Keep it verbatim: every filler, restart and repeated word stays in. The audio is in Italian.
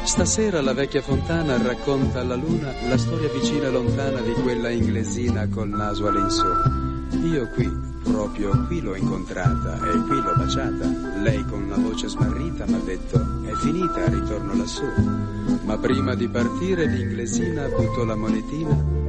Stasera la vecchia fontana racconta alla luna la storia vicina e lontana di quella inglesina col naso all'insù. Io qui, proprio qui l'ho incontrata e qui l'ho baciata. Lei con una voce smarrita m'ha detto: è finita, ritorno lassù. Ma prima di partire l'inglesina buttò la monetina